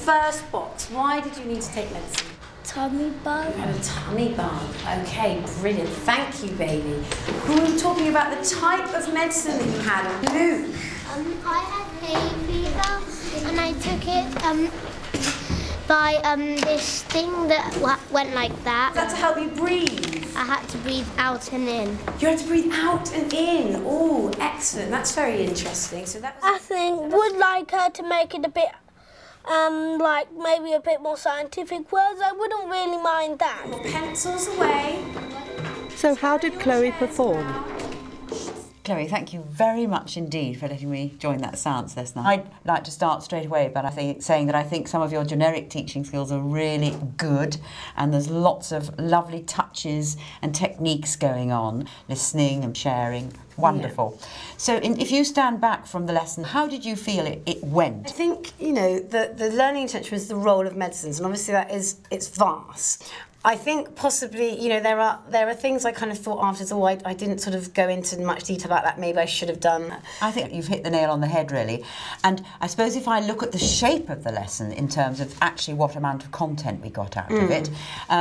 first box. Why did you need to take medicine? Tummy bug. You had a tummy bug. Okay, brilliant. Thank you, baby. We were talking about the type of medicine that you had. Luke. I had hay fever and I took it by this thing that went like that. Is that to help you breathe? I had to breathe out and in. You had to breathe out and in. Oh, excellent. That's very interesting. So that was... I think would like her to make it a bit, like maybe a bit more scientific words. I wouldn't really mind that. Pencils away. So how did Chloe perform? Chloe, thank you very much indeed for letting me join that science lesson. I'd like to start straight away by saying that I think some of your generic teaching skills are really good, and there's lots of lovely touches and techniques going on, listening and sharing. Wonderful. Yeah. So if you stand back from the lesson, how did you feel it went? I think, you know, the learning intention is the role of medicines, and obviously it's vast. I think possibly, you know, there are things I kind of thought afterwards, oh, I didn't sort of go into much detail about that, maybe I should have done. I think you've hit the nail on the head, really. And I suppose if I look at the shape of the lesson in terms of actually what amount of content we got out of it,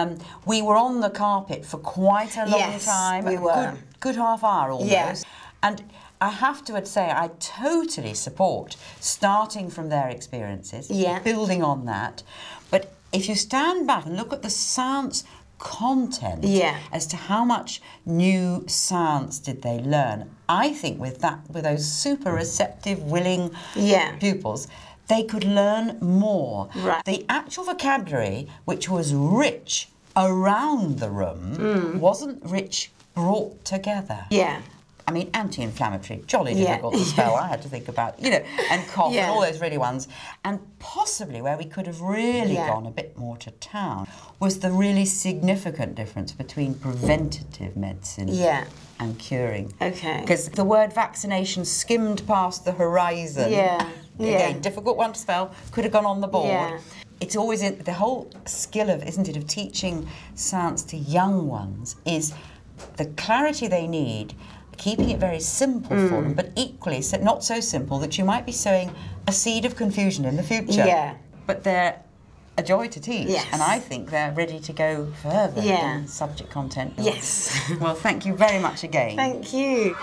we were on the carpet for quite a long time. We were. Good half hour almost. Yeah. And I have to say, I totally support starting from their experiences, building on that. But if you stand back and look at the science content as to how much new science did they learn, I think with those super receptive, willing pupils, they could learn more. Right. The actual vocabulary, which was rich around the room, wasn't rich brought together. Yeah. I mean, anti-inflammatory, jolly difficult to spell. I had to think about, you know, and cough and all those really ones. And possibly where we could have really gone a bit more to town was the really significant difference between preventative medicine and curing. Okay. Because the word vaccination skimmed past the horizon. Again, difficult one to spell, could have gone on the board. Yeah. It's always the whole skill of, isn't it, of teaching science to young ones is the clarity they need, keeping it very simple for them, but equally not so simple that you might be sowing a seed of confusion in the future. Yeah. But they're a joy to teach, Yes. and I think they're ready to go further in subject content. Yes. Well, thank you very much again. Thank you.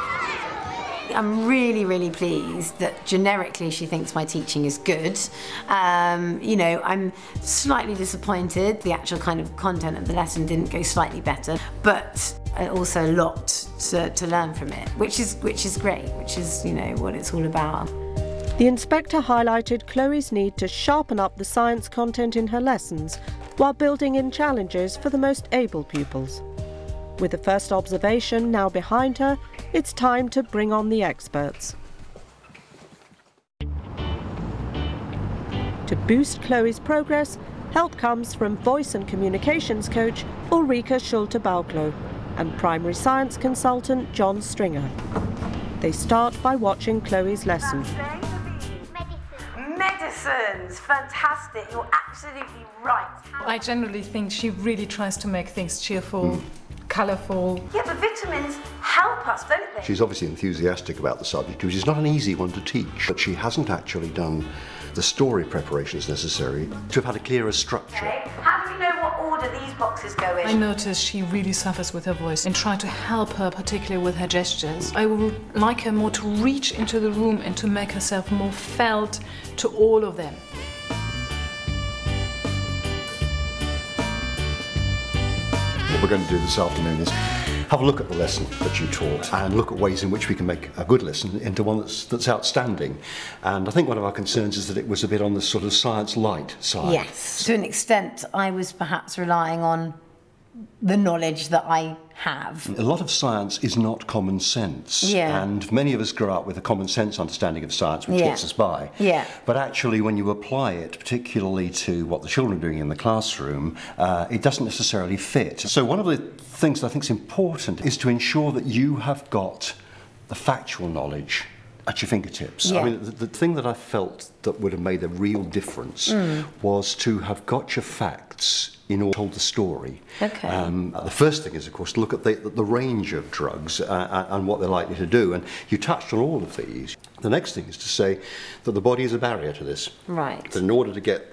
I'm really, really pleased that generically she thinks my teaching is good. You know, I'm slightly disappointed the actual kind of content of the lesson didn't go slightly better, but also a lot to learn from it, which is great, which is, you know, what it's all about. The inspector highlighted Chloe's need to sharpen up the science content in her lessons while building in challenges for the most able pupils. With the first observation now behind her, it's time to bring on the experts. To boost Chloe's progress, help comes from voice and communications coach Ulrika Schulte-Bauklo and primary science consultant John Stringer. They start by watching Chloe's lesson. Medicines, fantastic, you're absolutely right. I generally think she really tries to make things cheerful, colourful. Yeah, but vitamins help us, don't they? She's obviously enthusiastic about the subject, which is not an easy one to teach, but she hasn't actually done the story preparations necessary to have had a clearer structure. Okay. How do we know what order these boxes go in? I notice she really suffers with her voice and try to help her, particularly with her gestures. I would like her more to reach into the room and to make herself more felt to all of them. What we're going to do this afternoon is have a look at the lesson that you taught and look at ways in which we can make a good lesson into one that's outstanding. And I think one of our concerns is that it was a bit on the sort of science light side. Yes, to an extent I was perhaps relying on the knowledge that I have. A lot of science is not common sense, and many of us grow up with a common sense understanding of science which gets us by. But actually when you apply it, particularly to what the children are doing in the classroom, it doesn't necessarily fit. So one of the things that I think is important is to ensure that you have got the factual knowledge at your fingertips. I mean, the thing that I felt that would have made a real difference was to have got your facts in order to tell the story. The first thing is, of course, to look at the range of drugs and what they're likely to do, and you touched on all of these. The next thing is to say that the body is a barrier to this. Right. That in order to get